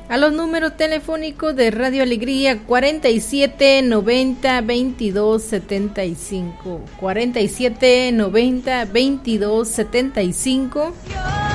A los números telefónicos de Radio Alegría 47 90 22 75, 47 90 22 75.